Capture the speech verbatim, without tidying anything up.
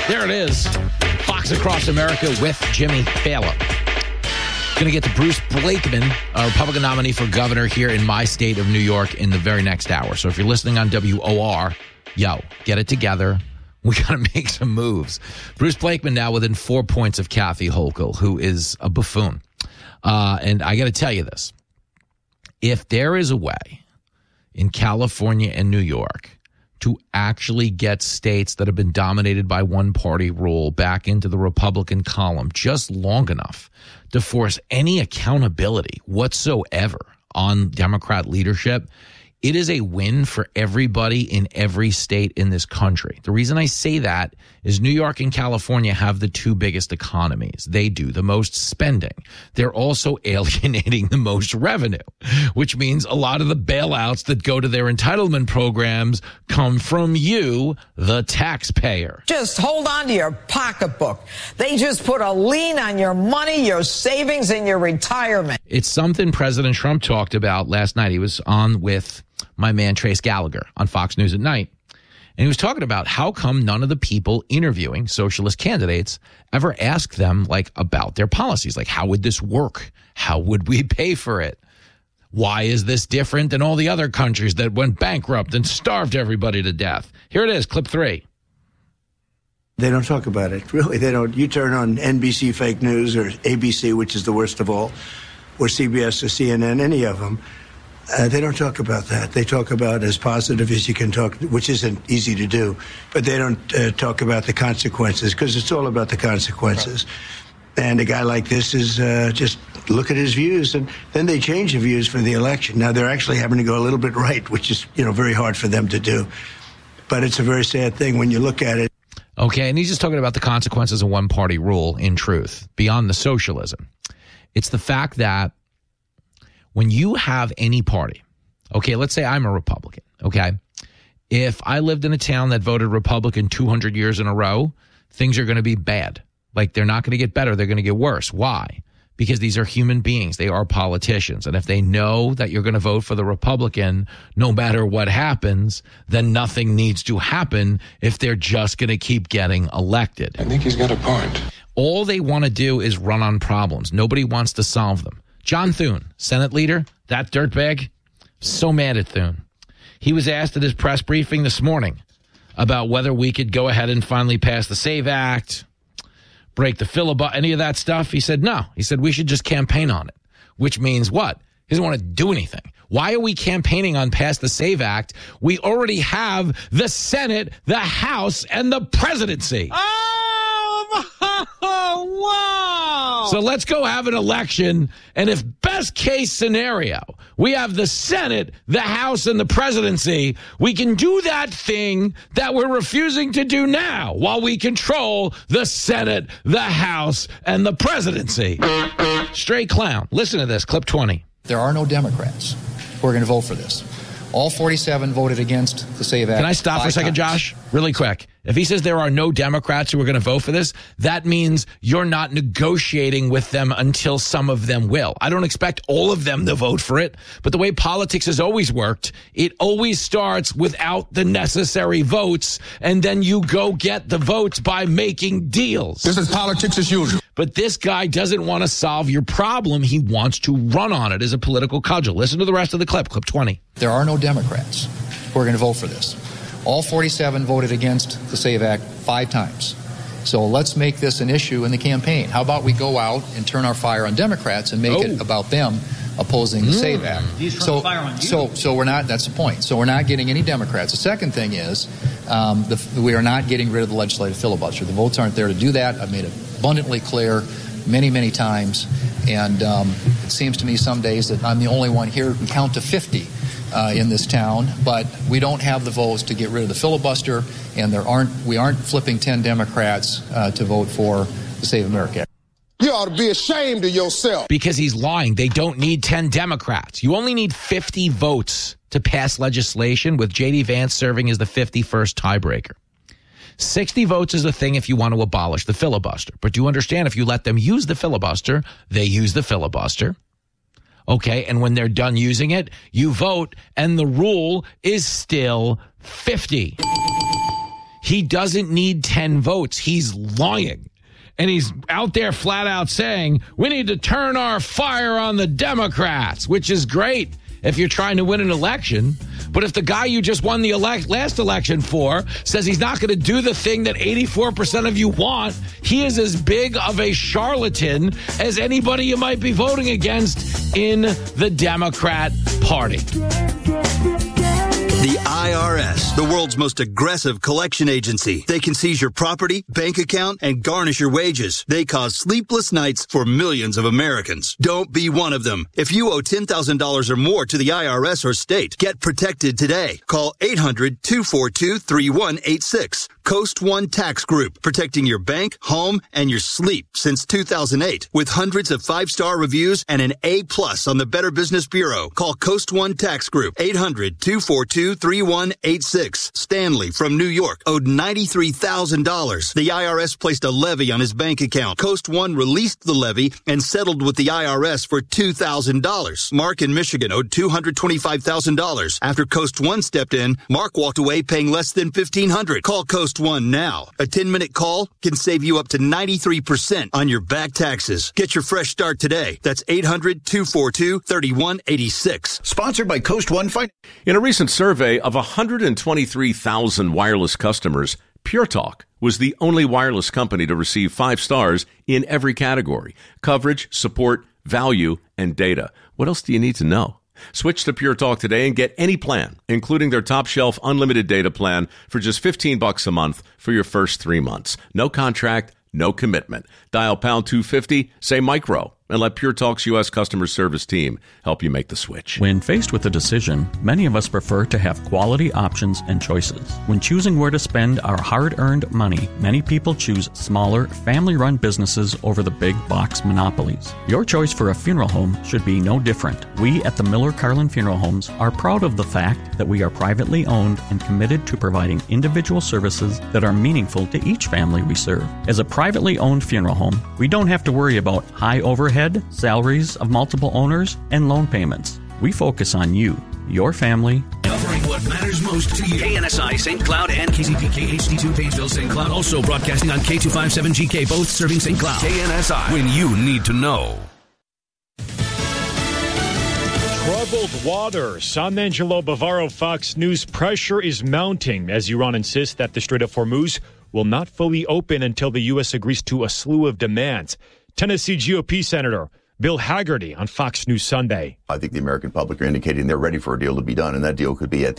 There it is. Fox Across America with Jimmy Fallon. Going to get to Bruce Blakeman, a Republican nominee for governor here in my state of New York in the very next hour. So if you're listening on W O R, yo, get it together. We got to make some moves. Bruce Blakeman now within four points of Kathy Hochul, who is a buffoon. Uh, and I got to tell you this. If there is a way in California and New York to actually get states that have been dominated by one-party rule back into the Republican column just long enough to force any accountability whatsoever on Democrat leadership, it is a win for everybody in every state in this country. The reason I say that is New York and California have the two biggest economies. They do the most spending. They're also alienating the most revenue, which means a lot of the bailouts that go to their entitlement programs come from you, the taxpayer. Just hold on to your pocketbook. They just put a lien on your money, your savings, and your retirement. It's something President Trump talked about last night. He was on with my man Trace Gallagher on Fox News at night. And he was talking about how come none of the people interviewing socialist candidates ever ask them, like, about their policies. Like, how would this work? How would we pay for it? Why is this different than all the other countries that went bankrupt and starved everybody to death? Here it is, clip three. They don't talk about it, really. They don't. You turn on N B C fake news or A B C, which is the worst of all, or C B S or C N N, any of them. Uh, they don't talk about that. They talk about as positive as you can talk, which isn't easy to do. But they don't uh, talk about the consequences, because it's all about the consequences. Right. And a guy like this is uh, just look at his views, and then they change the views for the election. Now they're actually having to go a little bit right, which is, you know, very hard for them to do. But it's a very sad thing when you look at it. Okay, and he's just talking about the consequences of one-party rule, in truth, beyond the socialism. It's the fact that when you have any party, okay, let's say I'm a Republican, okay? If I lived in a town that voted Republican two hundred years in a row, things are going to be bad. Like, they're not going to get better. They're going to get worse. Why? Because these are human beings. They are politicians. And if they know that you're going to vote for the Republican no matter what happens, then nothing needs to happen if they're just going to keep getting elected. I think he's got a point. All they want to do is run on problems. Nobody wants to solve them. John Thune, Senate leader, that dirtbag, so mad at Thune. He was asked at his press briefing this morning about whether we could go ahead and finally pass the SAVE Act, break the filibuster, any of that stuff. He said no. He said we should just campaign on it, which means what? He doesn't want to do anything. Why are we campaigning on pass the SAVE Act? We already have the Senate, the House, and the presidency. Oh, wow. So let's go have an election, and if best case scenario, we have the Senate, the House, and the presidency, we can do that thing that we're refusing to do now while we control the Senate, the House, and the presidency. Straight clown. Listen to this, clip twenty. There are no Democrats who are going to vote for this. All forty-seven voted against the SAVE Act. Can I stop for a second, times. Josh? Really quick. If he says there are no Democrats who are going to vote for this, that means you're not negotiating with them until some of them will. I don't expect all of them to vote for it, but the way politics has always worked, it always starts without the necessary votes, and then you go get the votes by making deals. This is politics as usual. But this guy doesn't want to solve your problem. He wants to run on it as a political cudgel. Listen to the rest of the clip, clip twenty. There are no Democrats who are going to vote for this. All forty-seven voted against the SAVE Act five times. So let's make this an issue in the campaign. How about we go out and turn our fire on Democrats and make oh. it about them opposing the mm. SAVE Act? So, so, so we're not, that's the point. So we're not getting any Democrats. The second thing is um, the, we are not getting rid of the legislative filibuster. The votes aren't there to do that. I've made it abundantly clear many, many times. And um, it seems to me some days that I'm the only one here who can count to fifty uh, in this town. But we don't have the votes to get rid of the filibuster, and there aren't. We aren't flipping ten Democrats uh, to vote for the Save America Act. You ought to be ashamed of yourself. Because he's lying. They don't need ten Democrats. You only need fifty votes to pass legislation, with J D Vance serving as the fifty-first tiebreaker. sixty votes is the thing if you want to abolish the filibuster. But do you understand, if you let them use the filibuster, they use the filibuster. Okay, and when they're done using it, you vote, and the rule is still fifty. He doesn't need ten votes. He's lying. And he's out there flat out saying, we need to turn our fire on the Democrats, which is great if you're trying to win an election. But if the guy you just won the elect- last election for says he's not going to do the thing that eighty-four percent of you want, he is as big of a charlatan as anybody you might be voting against in the Democrat Party. The I R S, the world's most aggressive collection agency. They can seize your property, bank account, and garnish your wages. They cause sleepless nights for millions of Americans. Don't be one of them. If you owe ten thousand dollars or more to the I R S or state, get protected today. Call eight hundred, two four two, three one eight six. Coast One Tax Group, protecting your bank, home, and your sleep since two thousand eight. With hundreds of five-star reviews and an A plus on the Better Business Bureau. Call Coast One Tax Group, eight hundred, two four two, three one eight six. Stanley from New York owed ninety-three thousand dollars. The I R S placed a levy on his bank account. Coast One released the levy and settled with the I R S for two thousand dollars. Mark in Michigan owed two hundred twenty-five thousand dollars. After Coast One stepped in, Mark walked away paying less than fifteen hundred dollars. Call Coast One now. A ten-minute call can save you up to ninety-three percent on your back taxes. Get your fresh start today. That's eight hundred, two four two, three one eight six. Sponsored by Coast One Finance. In a recent survey of one hundred twenty-three thousand wireless customers, Pure Talk was the only wireless company to receive five stars in every category: coverage, support, value, and data. What else do you need to know? Switch to Pure Talk today and get any plan, including their top shelf unlimited data plan for just fifteen bucks a month for your first three months. No contract, no commitment. Dial pound two fifty, say micro, and let Pure Talk's U S customer service team help you make the switch. When faced with a decision, many of us prefer to have quality options and choices. When choosing where to spend our hard-earned money, many people choose smaller, family-run businesses over the big box monopolies. Your choice for a funeral home should be no different. We at the Miller Carlin Funeral Homes are proud of the fact that we are privately owned and committed to providing individual services that are meaningful to each family we serve. As a privately owned funeral home, we don't have to worry about high overhead, salaries of multiple owners, and loan payments. We focus on you, your family. Covering what matters most to you. K N S I Saint Cloud and K Z P K H D two Painesville Saint Cloud. Also broadcasting on K two fifty-seven G K, both serving Saint Cloud. K N S I, when you need to know. Troubled waters. I'm Angelo Bavaro, Fox News. Pressure is mounting as Iran insists that the Strait of Hormuz will not fully open until the U S agrees to a slew of demands. Tennessee G O P Senator Bill Hagerty on Fox News Sunday. I think the American public are indicating they're ready for a deal to be done, and that deal could be at